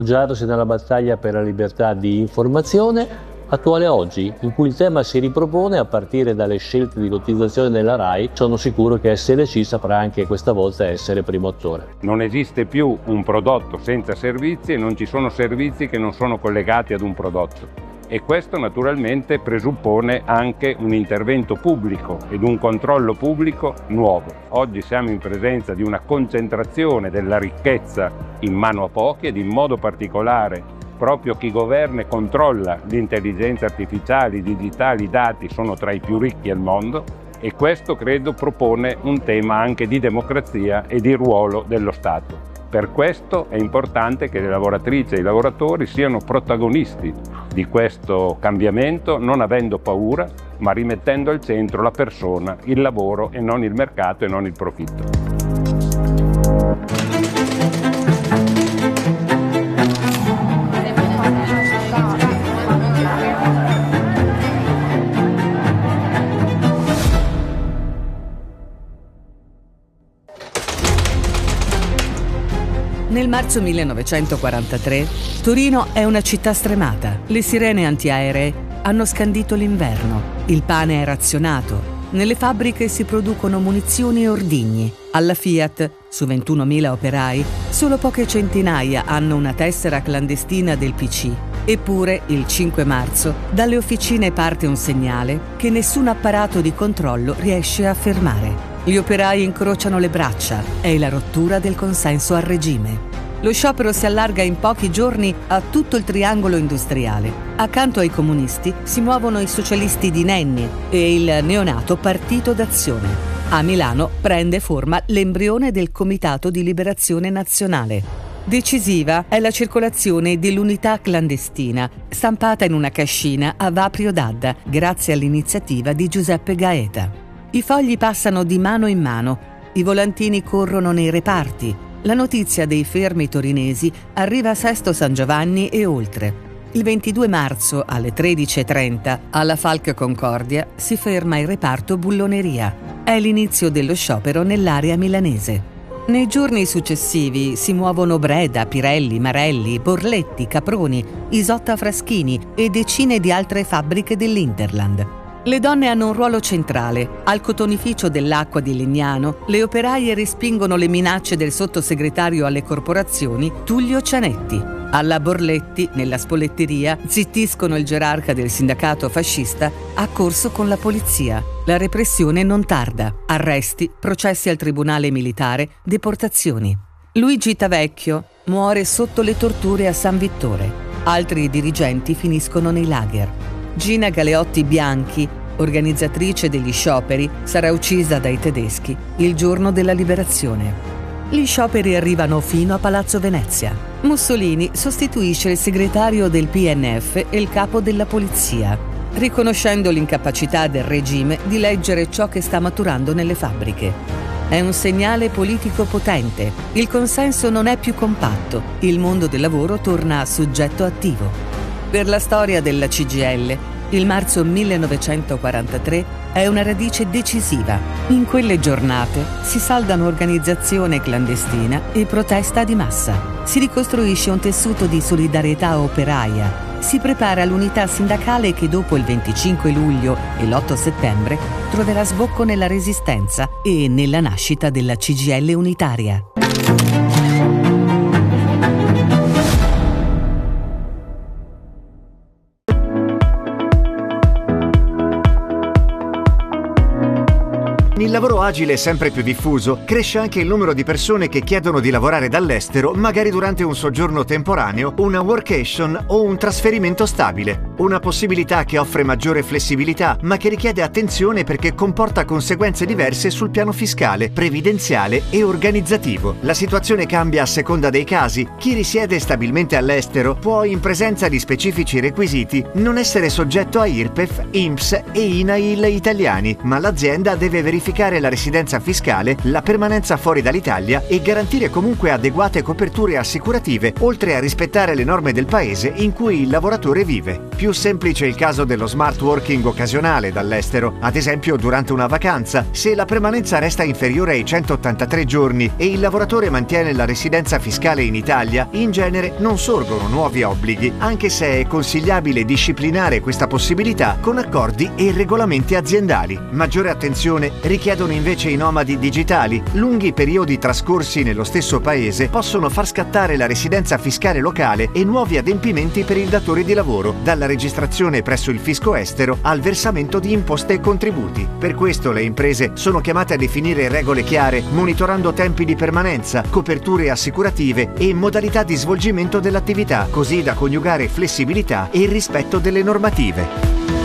Appoggiarsi nella battaglia per la libertà di informazione, attuale oggi, in cui il tema si ripropone a partire dalle scelte di lottizzazione della RAI. Sono sicuro che SLC saprà anche questa volta essere primo attore. Non esiste più un prodotto senza servizi e non ci sono servizi che non sono collegati ad un prodotto. E questo naturalmente presuppone anche un intervento pubblico ed un controllo pubblico nuovo. Oggi siamo in presenza di una concentrazione della ricchezza in mano a pochi ed in modo particolare proprio chi governa e controlla l'intelligenza artificiale, i digitali, i dati sono tra i più ricchi al mondo e questo credo propone un tema anche di democrazia e di ruolo dello Stato. Per questo è importante che le lavoratrici e i lavoratori siano protagonisti di questo cambiamento, non avendo paura, ma rimettendo al centro la persona, il lavoro e non il mercato e non il profitto. Nel marzo 1943, Torino è una città stremata. Le sirene antiaeree hanno scandito l'inverno. Il pane è razionato. Nelle fabbriche si producono munizioni e ordigni. Alla Fiat, su 21.000 operai, solo poche centinaia hanno una tessera clandestina del PC. Eppure, il 5 marzo, dalle officine parte un segnale che nessun apparato di controllo riesce a fermare. Gli operai incrociano le braccia, è la rottura del consenso al regime. Lo sciopero si allarga in pochi giorni a tutto il triangolo industriale. Accanto ai comunisti si muovono i socialisti di Nenni e il neonato Partito d'Azione. A Milano prende forma l'embrione del Comitato di Liberazione Nazionale. Decisiva è la circolazione dell'unità clandestina, stampata in una cascina a Vaprio d'Adda, grazie all'iniziativa di Giuseppe Gaeta. I fogli passano di mano in mano, i volantini corrono nei reparti. La notizia dei fermi torinesi arriva a Sesto San Giovanni e oltre. Il 22 marzo alle 13:30 alla Falck Concordia si ferma il reparto bulloneria. È l'inizio dello sciopero nell'area milanese. Nei giorni successivi si muovono Breda, Pirelli, Marelli, Borletti, Caproni, Isotta Fraschini e decine di altre fabbriche dell'Interland. Le donne hanno un ruolo centrale. Al cotonificio dell'acqua di Legnano, le operaie respingono le minacce del sottosegretario alle corporazioni Tullio Cianetti. Alla Borletti, nella spolletteria, zittiscono il gerarca del sindacato fascista accorso con la polizia. La repressione non tarda. Arresti, processi al tribunale militare, deportazioni. Luigi Tavecchio muore sotto le torture a San Vittore. Altri dirigenti finiscono nei lager. Gina Galeotti Bianchi, organizzatrice degli scioperi, sarà uccisa dai tedeschi il giorno della liberazione. Gli scioperi arrivano fino a Palazzo Venezia. Mussolini sostituisce il segretario del PNF e il capo della polizia, riconoscendo l'incapacità del regime di leggere ciò che sta maturando nelle fabbriche. È un segnale politico potente. Il consenso non è più compatto. Il mondo del lavoro torna soggetto attivo. Per la storia della CGIL, il marzo 1943 è una radice decisiva. In quelle giornate si saldano organizzazione clandestina e protesta di massa. Si ricostruisce un tessuto di solidarietà operaia. Si prepara l'unità sindacale che dopo il 25 luglio e l'8 settembre troverà sbocco nella resistenza e nella nascita della CGIL unitaria. Il lavoro agile è sempre più diffuso, cresce anche il numero di persone che chiedono di lavorare dall'estero, magari durante un soggiorno temporaneo, una workation o un trasferimento stabile. Una possibilità che offre maggiore flessibilità, ma che richiede attenzione perché comporta conseguenze diverse sul piano fiscale, previdenziale e organizzativo. La situazione cambia a seconda dei casi. Chi risiede stabilmente all'estero può, in presenza di specifici requisiti, non essere soggetto a IRPEF, INPS e INAIL italiani, ma l'azienda deve verificare giustificare la residenza fiscale, la permanenza fuori dall'Italia e garantire comunque adeguate coperture assicurative, oltre a rispettare le norme del paese in cui il lavoratore vive. Più semplice il caso dello smart working occasionale dall'estero, ad esempio durante una vacanza. Se la permanenza resta inferiore ai 183 giorni e il lavoratore mantiene la residenza fiscale in Italia, in genere non sorgono nuovi obblighi, anche se è consigliabile disciplinare questa possibilità con accordi e regolamenti aziendali. Maggiore attenzione richiedono invece i nomadi digitali. Lunghi periodi trascorsi nello stesso paese possono far scattare la residenza fiscale locale e nuovi adempimenti per il datore di lavoro, dalla registrazione presso il fisco estero al versamento di imposte e contributi. Per questo le imprese sono chiamate a definire regole chiare, monitorando tempi di permanenza, coperture assicurative e modalità di svolgimento dell'attività, così da coniugare flessibilità e il rispetto delle normative.